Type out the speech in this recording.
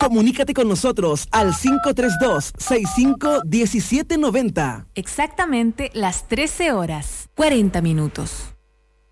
Comunícate con nosotros al 532-65-1790. Exactamente las 13 horas, 40 minutos.